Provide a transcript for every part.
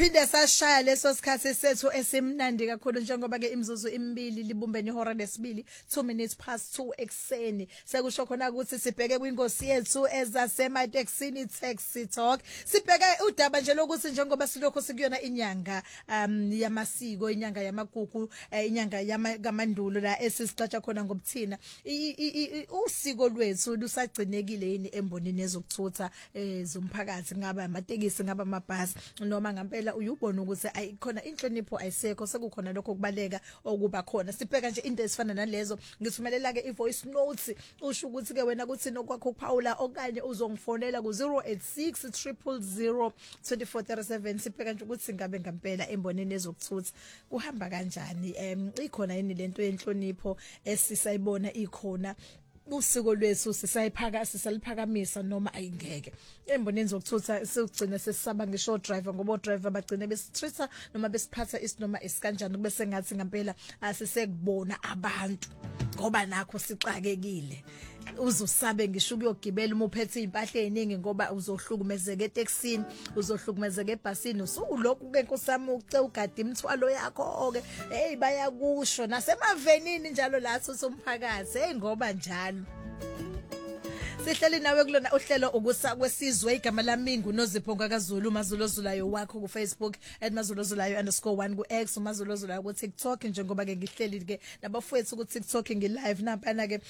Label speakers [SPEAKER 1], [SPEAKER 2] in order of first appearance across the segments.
[SPEAKER 1] Phinde sashaya leso sikhathi sethu esimnandi kakhulu njengoba ke imizuzu emibili libumbene ihora lesibili 2 minutes past 2 ekseni sekusho khona ukuthi sibheke kwingosi yethu ezasemaTexini Taxi Talk sibheke udaba nje lokuthi njengoba silokho sikuyona inyanga yamasiko inyanga yamagugu inyanga yamamandulo la esisiqatsha khona ngobuthina usiko lwethu lusagcinekile yini embonini ezokuthutha zomphakathi ngaba amatekisi ngaba amabhasi noma ngempela uyubona ukuthi ayikhona inhlonipho ayisekho sekukhona lokho kubaleka okuba khona sibheka nje into ezifana nalezo ngithumelela ke ivoice notes usho ukuthi ke wena kuthi nokwakho uPaula okanye uzongifonela ku 086 000 2437 sibheka nje ukuthi ngabe ngempela emboneni ezokuthutha kuhamba kanjani ikhona yini lento yenhlonipho esisayibona ikhona usiko lwethu sisaliphakamisa noma ayingeke emboneni zokuthutha sikugcina sesisaba ngisho driver ngoba driver bagcina besitreater noma besiphatha isinoma isikanjani kube sengathi ngempela asisekubona abantu ngoba nakho sixakekile uzosabe ngisho ukuyogibela uma uphethe impahla eziningi ngoba uzohlukumezeka eTexini uzohlukumezeka ebhasini usulokhu ke kusama ucegada imithwalo yakho ke hey bayakusho nasemavenini njalo lathi somphakathi ngoba njalo sihleli nawe kulona uhlelo ukusa kwesizwe igama lami nguNozipho kaZulu mazulozulayo wakho ku Facebook @mazulozulayo_1 ku X mazulozulayo ku TikTok njengoba ke ngihleli ke nabafowethu ku TikTok ngi live naphana ke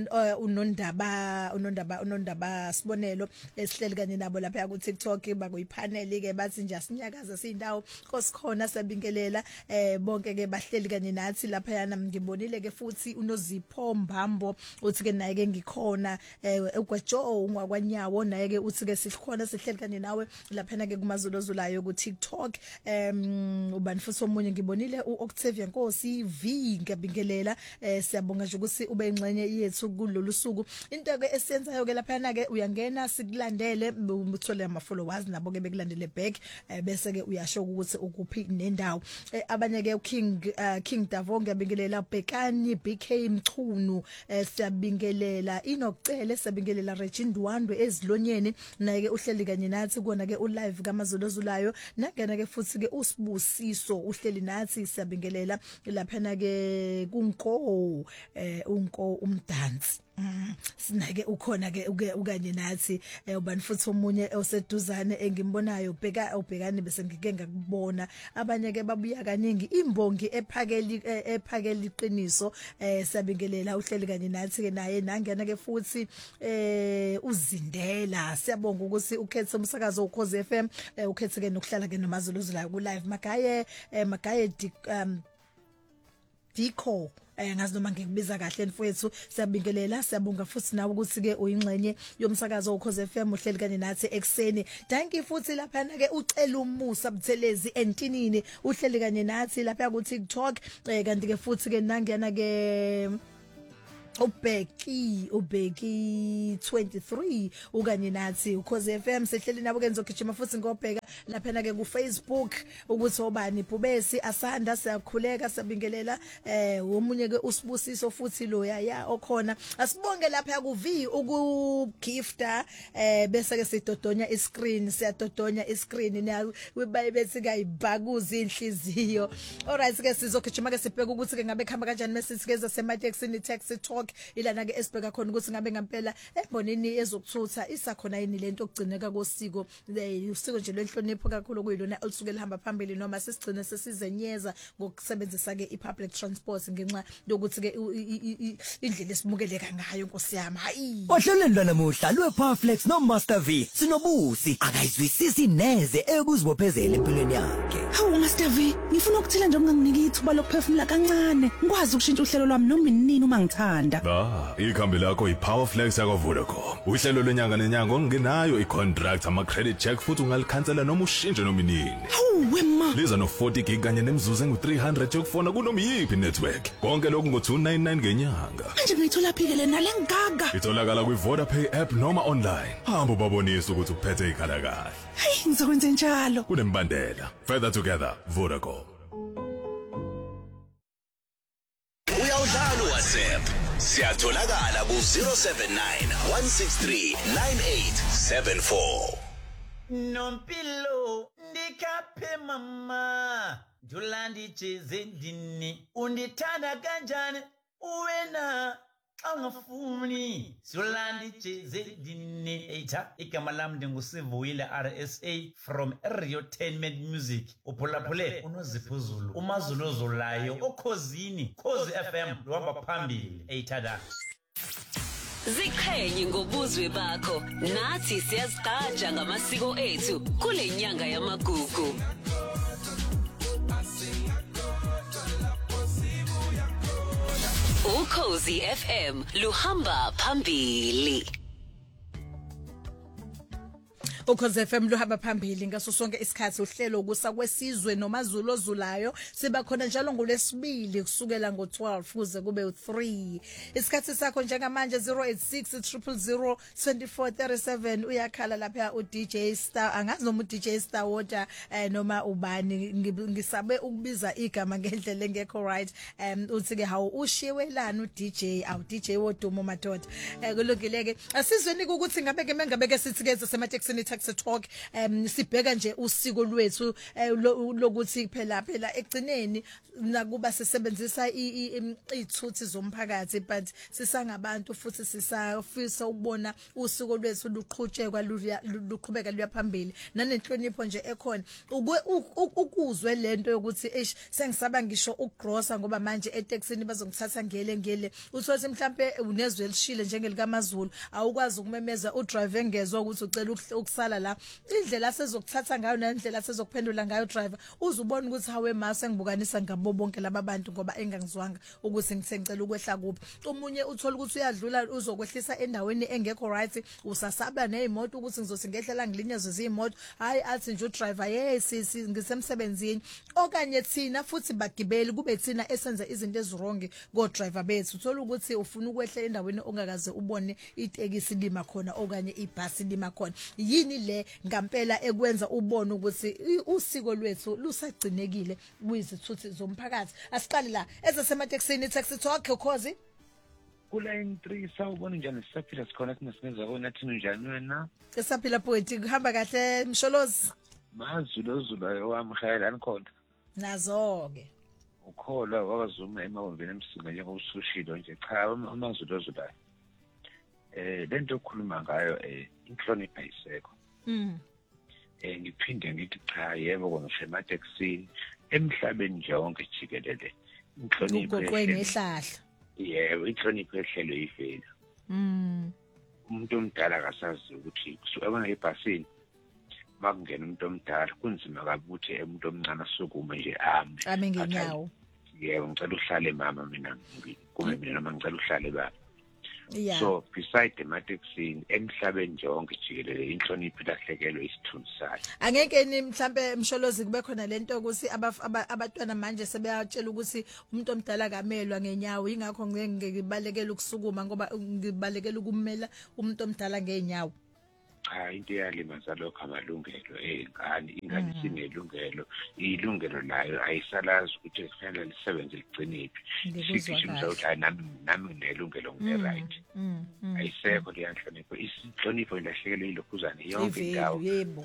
[SPEAKER 1] unondaba sibonelo esihleli kanye nabo lapha ku TikTok bakuyipanel ke bathi nje asinyakaza sindawo kosikhona sabingelela bonke ke bahleli kanye nathi lapha yana ngibonile ke futhi uNozipho Mbambo uthi ke naye ke ngikhona kwaJo ungakwanyawo naye ke uthi ke sikhona sihleli kanye nawe lapha ke kumazulozulayo ku TikTok ubani futhi omunye ngibonile uOctavia Nkosi V ngiyabingelela siyabonga nje ukuthi ube ingxenye yethu kulolu suku into ke esiyenzayo ke lapha ke uyangena sikulandele uthole ama followers nabo ke bekulandele back bese ke uyasho ukuthi ukuphi nendawo abanye ke King Davo ngiyabingelela Bhekani BK Mchunu siyabingelela inokucele siyabingelela Regine Ndwandwe ezilonyeni naye ke uhleli kanye nathi kuona ke ulive kamazulozulayo nangena ke futhi ke usibusiso uhleli nathi siyabingelela lapha ke kunko unko umdansi sinake ukhona ke ukanye nathi ubani futhi omunye oseduzane engimbonayo ubhekani bese ngike ngakubona abanye ke babuya kaningi imbongi ephakela iqiniso siyabingelela uhleli kanye nathi ke naye nangena ke futhi uzindela siyabonga ukuthi ukhethe umsakazo uKhozi FM ukhethe ke nokuhlala ke nomazuluzulayo ku live magaye Diko ngazi noma ngikubiza kahle mfowethu siyabingelela siyabonga futhi nawe ukuthi ke uyingxenye yomsakazo uKhozi FM uhleli kanye nathi ekseni thank you futhi lapha ke ucela umusa Buthelezi entinini uhleli kanye nathi lapha ku TikTok kanti ke futhi ke nangena ke ubheki 23 ukanye nathi uKhozi FM sihleli nabo ke ngizogijima futhi ngobheka lapha ke ku Facebook ukuthi obani Bhubesi asanda siyakhuleka siyabingelela omunye ke usibusiso futhi lo ya okhona asibonge lapha ku V ukugifta bese ke sidodonya iscreen siyadodonya iscreen bethi kayibhakuza inhliziyo alright ke sizogijima ke sibheka ukuthi ke ngabe khamba kanjani message ke zasemaTexini Taxi Talk ilana ke esibheka khona ukuthi ngabe ngempela embonini ezokuthutha isakhona yini lento okugcineka kosiko usiko nje lwenhlonipho kakhulu kuyilona osuke lihamba phambili noma sisigcina sesizenyeza ngokusebenzisa ke ipublic transport ngenxa yokuthi ke indlela esimukeleka ngayo Nkosi yami hayi
[SPEAKER 2] ohlelweni lanamuhla lwePowerflex no Master V sinobusi akayizwisisi neze ekuzibophezela empilweni yakhe
[SPEAKER 3] hawu Master V ngifuna ukuthila nje unganginiki ithuba lokuphefumula kancane ngikwazi ukushintsha uhlelo lwami noma inini uma ngithanda
[SPEAKER 4] ikhambi lakho iPowerflex yakwaVodacom uhlelo lwenyanga nenyanga ongenayo icontract ama credit check futhi ungalikhansela noma ushintshe noma inini
[SPEAKER 3] hawu wema
[SPEAKER 4] liza no 40 gig kanye nemzuzu engu300 yokufona kunoma yipi network konke lokhu ngo299 ngenyanga
[SPEAKER 3] manje ngiyithola phike lena lengaga
[SPEAKER 4] itholakala kwiVodapay app noma online hamba ubabonise ukuthi uphethe ikhala kahle
[SPEAKER 3] hayi ngizokwenza njalo
[SPEAKER 4] kunembandela further together Vodacom
[SPEAKER 5] uyawudlala WhatsApp siyatholakala ku 079 163 9874
[SPEAKER 6] Nompilo ndikaphe mama Julandi chezendini undithanda kanjani uwena angafuni Julandi chezendini eitha igama lami ndingusivuyile RSA from Riotainment Music uphulaphule unoziphuzulu umazulu ozulayo okhozini Khozi FM luhamba phambili eitha
[SPEAKER 7] Ziqhenye ngobuzwe bakho nathi siyazigqaja ngamasiko ethu kule nyanga yamagugu Ukhozi FM luhamba phambili
[SPEAKER 1] Ukhozi FM luhamba phambili ngaso sonke isikhathi uhlelo ukusa kwesizwe nomaZulu ozulayo siba khona njalo ngolesibili kusukela ngo12 kuze kube u3 isikhathi sakho njengamanje 086 0002437 uyakhala lapha uDJ Star angazi noma uDJ Star water noma ubani ngisabe ukubiza igama ngendlela engekho right uthi ke hawu ushiyelana uDJ awu DJ wodumo madoda kulungileke asizweni ukuthi ngabeke mengabeke sithi ke semaTexini Taxi Talk sibheka nje usiko lwethu lokuthi phela egcineni nakuba sisebenzisa izithuthi zomphakathi but sisangabantu futhi sisafisa ukubona usiko lwethu luqhutshekwa luqhubeka luyaphambili nanenhlonipho nje ekhona ukuzwe lento yokuthi sengisaba ngisho ukugrossa ngoba manje eTexini bazongithatha ngele uthothi mhlambe unezwe elishile njengelikaMaZulu awukwazi ukumemeza udriver engezwe ukuthi ucela ukusala la indlela sezokuthatha ngayo nendlela sezokuphendula ngayo driver uzubona ukuthi hawe mase ngibukanisa ngabo bonke laba bantu ngoba engangizwanga ukuthi ngicela ukwehla kuphi omunye uthola ukuthi uyadlula uzokwehlisa endaweni engekho right usasaba nezimoto ukuthi ngizothi ngehlela ngilinyazwe izimoto hayi athi nje udriver yes ngisemsebenzini okanye thina futhi bagibeli kube thina esenza izinto ezirongi go driver bethu uthola ukuthi ufuna ukwehla endaweni ongakaze ubone itekisi lima khona okanye ibhasi lima khona yini le ngampela ekwenza ubone ukuthi usiko lwethu lusagcinekile kuyizithuthi zomphakathi asiqale la ezesemaTexini Taxi Talk Khozi
[SPEAKER 8] kuline 3 sawubona njani sisaphila sikhona sinesenza kona thina njani wena
[SPEAKER 1] sisaphila poeti kuhamba kahle Msholozi
[SPEAKER 8] maZulu ozulayo wamhayela anikhona
[SPEAKER 1] nazo ke
[SPEAKER 8] ukhola wakazuma emawombeni emsinga njengosushilo nje cha amaZulu ozulayo lento okhuluma ngayo inhlonipho ayisekho ngiphinde ngithi cha yebo kongisemaTexini emhlabeni nje wonke jikelele inhlonipho
[SPEAKER 1] ehlahla
[SPEAKER 8] yebo inhlonipho ehlelo yivela umuntu omdala akasazi ukuthi kusukela ebhasini makungena umuntu omdala kunzima kabi ukuthi umuntu omncane asukume nje ame
[SPEAKER 1] ngenyawo
[SPEAKER 8] yebo ngicela uhlale mama mina kume mina noma ngicela uhlale baba
[SPEAKER 1] Yeah.
[SPEAKER 8] So beside emaTexini emhlabeni nje wonke jikelele inhlonipho ilahlekelwe isithunzi sayo
[SPEAKER 1] angeke ni mhlambe Msholozi kube khona lento ukuthi abatwana manje sebeyatshela ukuthi umuntu omdala kamelwa ngenyawo ingakho ngibalekela ukusukuma ngoba ngibalekela ukumela umuntu omdala ngenyawo
[SPEAKER 8] into yalimaza lokho amalungelo ingane sinelungelo ilungelo layo ayisalazi ukuthi kufanele lisebenze ligciniphi sikisho ukuthi nami nelungelo ngine-right ayisekho liyanhlonipho inhlonipho ilahlekelwe ilokhuzane yonke indawo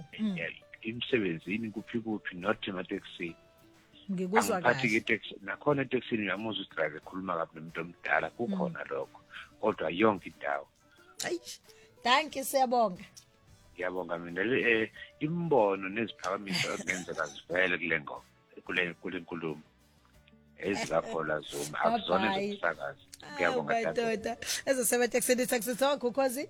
[SPEAKER 8] emsebenzini kuphi not emaTexini
[SPEAKER 1] ngikuzwa kahle
[SPEAKER 8] itaxi nakhona eTexini uyamuza udriver ekhuluma kabi nomuntu omdala kukhona lokho kodwa yonke indawo
[SPEAKER 1] thank you siyabonga
[SPEAKER 8] ngiyabonga mina imbono neziphakamiso ezenzeka zivele kule nkulumo ezakhola zoma akuzona ezokusakaza ngiyabonga
[SPEAKER 1] doda ezosebenza Taxi Talk Khozi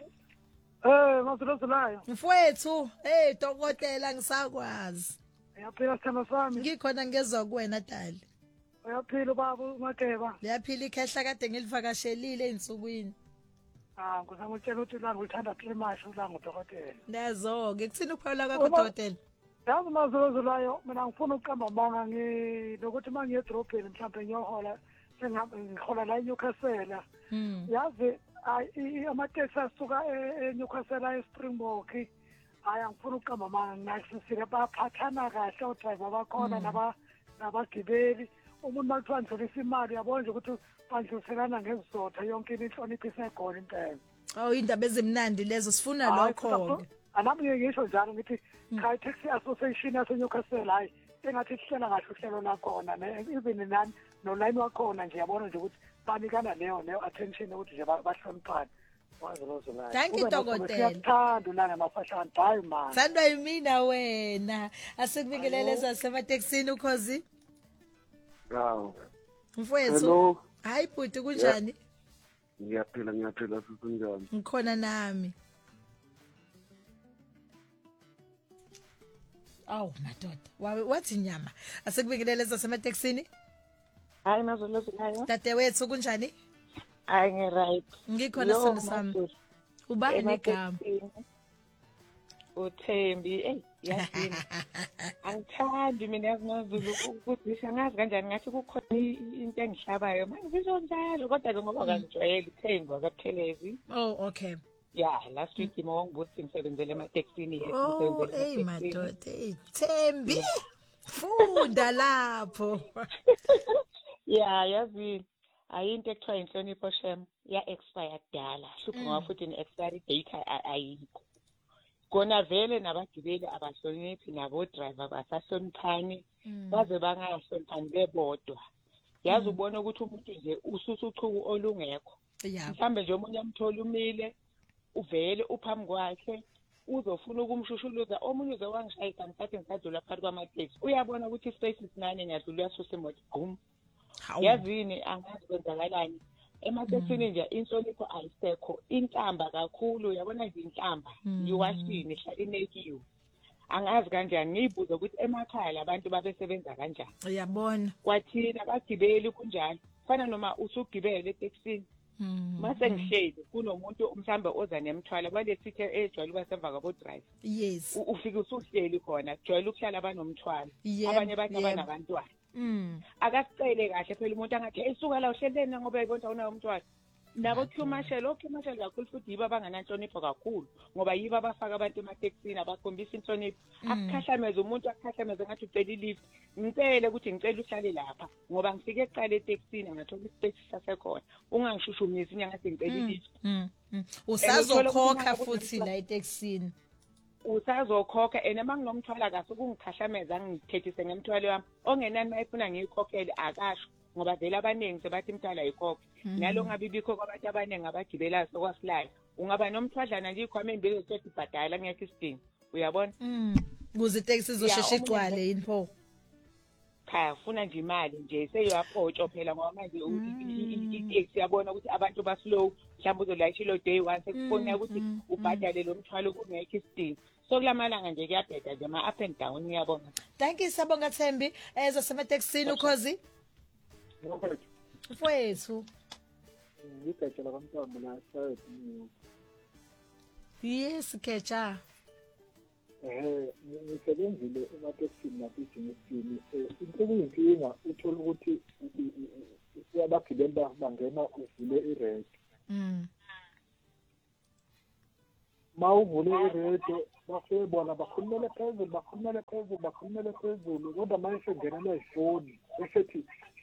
[SPEAKER 9] mazulozulayo
[SPEAKER 1] mfowethu dokotela ngisakwazi
[SPEAKER 9] uyaphila sithando sami
[SPEAKER 1] ngikhona ngezwe kuwena dali
[SPEAKER 9] uyaphila baba uMageba
[SPEAKER 1] liyaphila ikhehla kade ngilivakashelile einsukwini
[SPEAKER 9] ngizama ukutshela ukuthi la ngilithanda trimasho la ngudokotela
[SPEAKER 1] nazo ke kuthini ukuphawula kwakho dokotela
[SPEAKER 9] yazi mazulozulayo mina ngifuna ukuqamba amanga nokuthi mangiye edrobheni mhlawumbe ngiyohola ngihola la eNewcastle yazi amateksi asuka eNewcastle eSpringbok hayi angifuna ukuqamba amanga ngisisile baphathana kahle odriver bakhona nabagibeli umuntu makuthiwa ndlulisa imali yabona nje ukuthi bandluliselana ngezizotha yonke inhlonipho isekhona impela
[SPEAKER 1] indaba ezimnandi lezo sifuna lokho
[SPEAKER 9] anami ngisho njalo ngithi Kai Taxi Association yaseNewcastle hayi engathi sihlela ngahle uhlelo lakhona even nani no line wakhona nje yabona nje ukuthi banikana leyo attention ukuthi nje bahloniphane.
[SPEAKER 1] Thank you dokotela.
[SPEAKER 9] Siyathandwa la ngamafahlane hayi man.
[SPEAKER 1] Sandwa yimina wena. Asikubingelele zasemateksini ukhozi.
[SPEAKER 10] Hawu.
[SPEAKER 1] Mfowethu.
[SPEAKER 10] Hello.
[SPEAKER 1] Hayi bhuti kunjani?
[SPEAKER 10] Ngiyaphila sisinjani?
[SPEAKER 1] Ngikhona nami. Awu madoda. Wathi nyama. Asikubingelele zasemateksini?
[SPEAKER 11] Hayi mazolo sikhaya.
[SPEAKER 1] Dadewethu kunjani?
[SPEAKER 11] Hayi ngiright.
[SPEAKER 1] Ngikhona sona sami. Ubani negama?
[SPEAKER 11] uThembi yasini angithandi mina yazimazulu ukuthi angazi kanjani ngathi kukhona into engihlabayo manje bizonjalo kodwa ke ngoba ngijwayele uThembi wakaphelezi.
[SPEAKER 1] Oh okay.
[SPEAKER 11] Yeah, last week ngibongibuthi ngisebenzele emateksini
[SPEAKER 1] Oh hey madoda Thembi funda lapho.
[SPEAKER 11] Yeah yazi ayinto ekuthiwa inhlonipho shem ya expire dala hlupho ngoba futhi ne expiry date ayikho. Kona vele nabagibeli abahloniphi nabo driver basahloniphani baze bangahloniphani bebodwa. Yazi ubona ukuthi umuntu nje ususuchuku olungekho. Mhlambe nje umuntu amthola umile uvele uphambi kwakhe uzofuna ukumshushuluza omunye uze wangishayisa ngithathe ngisadlula phakathi kwamateksi. Uyabona ukuthi ispace sinane ngiyadlula uyasusa imoto boom. Yazini angazi kwenzakalani. Emateksini nje inhlonipho ayisekho intamba kakhulu yabona nje intamba yiwashini hla inekiwe angazi kanjani ngiyibuza ukuthi emakhaya labantu babesebenza kanjani
[SPEAKER 1] uyabona
[SPEAKER 11] kwathina bagibeli kunjalo fana noma usugibele eteksini mase ngihleli kunomuntu mhlambe oza nemthwala balesithi ejwayele basemva kwabo drive
[SPEAKER 1] yes
[SPEAKER 11] ufike usuhleli khona jwayele ukuhlala abanomthwala abanye bathi abanabantwana akasicele kahle phela umuntu angathi esuka la uhlelene ngoba yibona unayo umntwana nabo commercial kakhulu futhi yiba bangananhlonipho kakhulu ngoba yiba abafaka abantu emateksini abakhombisa inhlonipho akukhahlameza umuntu akukhahlameza ngathi ucela ilift ngicela ukuthi ngicela uhlale lapha ngoba ngifike eqala eteksini ngathola ispace sasekhona ungangishushumisi ngathi ngicela ilift
[SPEAKER 1] usazokhokha futhi la eteksini
[SPEAKER 11] usazokhokha enema nginomthwala kahle kungikhahlameza ngithethise ngemthwalo wami ongenani mayifuna ngiyikhokhele akasho ngoba vele abaningi sebathi imthwala ayikhokhe nalo ngabibikho kwabantu abaningi abagibelayo sokwasilayo ungaba nomthwadlana nje ikhwama embili esethi ibhadala ngeke isidingo uyabona
[SPEAKER 1] kuze itaxi izosheshe igcwale yini pho
[SPEAKER 11] cha ufuna nje imali nje seyaphotshwa phela ngoba manje itaxi yabona ukuthi abantu baslow mhlawumbe uzolayisha lo day once sekufuna ukuthi ubhadale lo mthwalo kungeke isidingo so kulamalanga nje kuyabheda nje ama up and down uyabona.
[SPEAKER 1] Thank you sabonga Thembi ezasemateksini ukhozi mfowethu
[SPEAKER 10] ngikhetshela kwamntwana la side
[SPEAKER 1] yes kecha
[SPEAKER 10] ngisebenzile emateksini nasejimisini into eyinkinga uthola ukuthi abagibeli bangena uvule iredo mawuvule iredo bafike bona bakhulumele phezulu kodwa manje ngenela ifoni esethi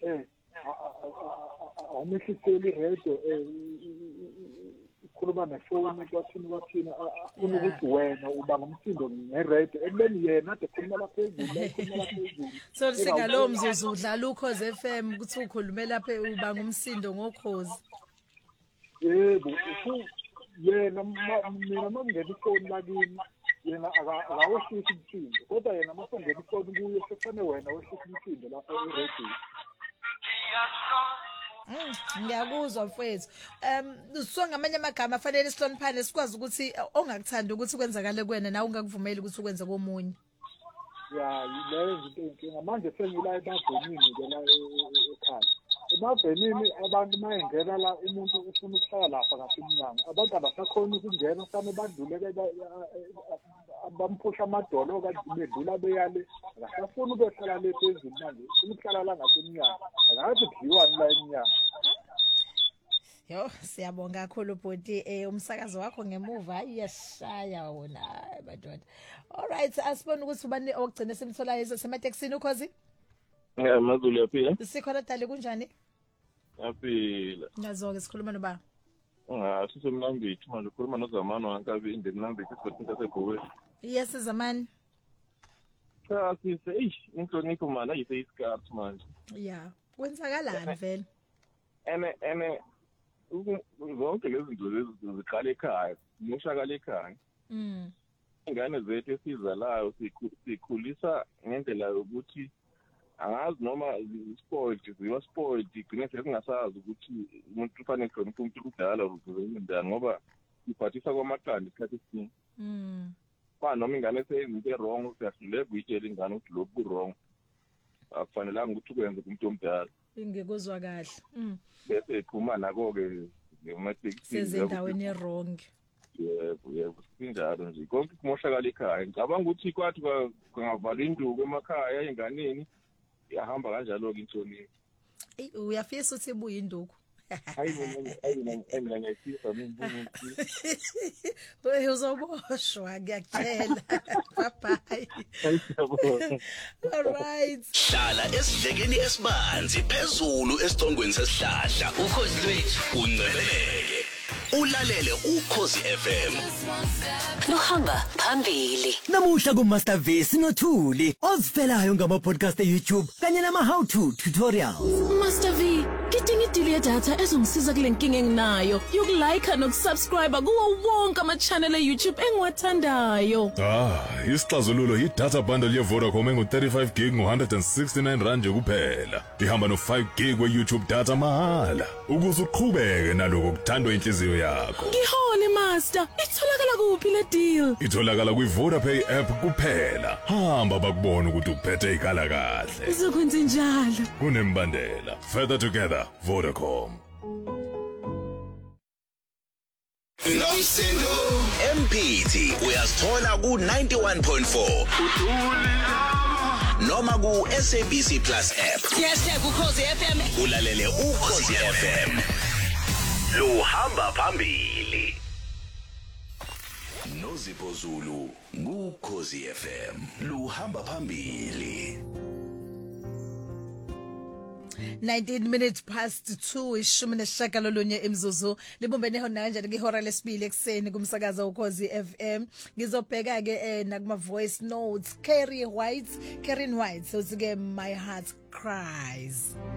[SPEAKER 10] awumehliseli iredo ikhuluma nefoni kwathina ukuthi wena uba ngumsindo ngeredo ekubeni yena ade khulumela phezulu
[SPEAKER 1] so singalo mzuzu udlala ukhozi FM ukuthi ukhulumela lapha uba ngumsindo ngokhozi
[SPEAKER 10] yebo yena mina mangena ifoni lakini yena akawehlisi umsindo kodwa yena masongena ifoni kuye sefane wena wehlisa umsindo lapha eredio.
[SPEAKER 1] Ngiyakuzwa mfowethu so ngamanye amagama afanele sihloniphane sikwazi ukuthi ongakuthanda ukuthi kwenzakale kuwena na ungakuvumeli ukuthi ukwenze komunye
[SPEAKER 10] ya leyo zinto inkinga manje sengila eBabenini ke la ekhaya eBabenini abantu mayengena la umuntu ufuna ukuhlala lapha kahle iminyango abantu abasakhona ukungena sane badlule bamphusha amadolo kanti bedlula beyale akasafuna ukuhlala le phezulu manje ufuna ukuhlala la ngaseminyango akazi kudliwani la eminyango.
[SPEAKER 1] Yo siyabonga kakhulu bhoti umsakazo wakho ngemuva iyashaya wona madoda. All right asibona ukuthi ubani okugcina simthola semateksini ukhozi
[SPEAKER 12] mazulu yaphila
[SPEAKER 1] sikhona dali kunjani
[SPEAKER 12] yaphila
[SPEAKER 1] ngazoke sikhuluma noba
[SPEAKER 12] Sisemnambithi manje ukhuluma noZamani wankabi indemnambithi isikhathi sasebhuwe.
[SPEAKER 1] Yes Zamani.
[SPEAKER 12] Cha sise inhlonipho manje ayise isikhathi manje.
[SPEAKER 1] Yeah. Kwenzakalani vele?
[SPEAKER 12] Ene zonke lezi zinto lezi ziqala ekhaya, moshakala ekhaya. Ingane zethu esizalayo sikhulisa ngendlela yokuthi angazi noma ziwa spoiled igcine sesingasazi ukuthi umuntu ufanele hlonipha umuntu omdala ukuze ngoba iphathisa kwamaqanda isikhathi esiningi. Noma ingane seyenza into wrong uyahluleka ukuyitshela ingane ukuthi lokhu wrong. Akufanelanga ukuthi ukwenze kumuntu omdala.
[SPEAKER 1] Ingekuzwa kahle.
[SPEAKER 12] Bese iphuma nako-ke ngemateksi.
[SPEAKER 1] Sezendaweni wrong.
[SPEAKER 12] Yebo sinjalo nje konke kumoshakala ekhaya. Ngicabanga ukuthi kwathi kungavala induku emakhaya enganeni iyahamba kanjalo ke inhlonipho.
[SPEAKER 1] Uyafisa ukuthi ibuye induku.
[SPEAKER 12] Hayi mina ngiyafisa mina.
[SPEAKER 1] Wewe uzoboshwa ngiyakutshela. Bye. All right.
[SPEAKER 5] Hlala esidlekeni esibanzi phezulu esicongweni sesihlahla. Ukhozi lwethu uncebeleke. Ulalele Ukhozi FM.
[SPEAKER 7] Luhamba phambili.
[SPEAKER 2] Namuhla ku Master V sinothuli ozivelayo ngama podcast eYouTube kanye nama how to tutorials.
[SPEAKER 13] Master V, ngidinga idili yedatha ezongisiza kule nkinga enginayo yokulike nokusubscribe kuwo wonke ama channel eYouTube engiwathandayo.
[SPEAKER 4] Isixazululo yi-data bundle ye-Vodacom engu-35 gig ngo-169 rand nje kuphela. Ihamba no-5 gig we-YouTube data mahala. Ukuze uqhubeke naloko kuthandwa inhliziyo yakho.
[SPEAKER 13] Ngihole Master, itholakala kuphi le deal?
[SPEAKER 4] Itholakala kwi-Vodapay app kuphela. Hamba bakubona ukuthi uphethe ikhala kahle.
[SPEAKER 13] Uzokwenza njalo.
[SPEAKER 4] Kunembandela. Further together, Vodacom.
[SPEAKER 5] Nomsindo MPT uyasithola ku 91.4 noma ku SABC Plus app.
[SPEAKER 7] Ukhozi FM.
[SPEAKER 5] Ulalele Ukhozi FM. Luhamba phambili. Nozipho Zulu ngukhozi FM. Luhamba phambili.
[SPEAKER 1] 19 minutes past 2 ishumi neshagalolunye imzuzu libumbene hona kanjani ngihora lesibili ekseni kumsakazo Ukhozi FM ngizobheka ke nakuma voice notes Karen White so ke my heart cries.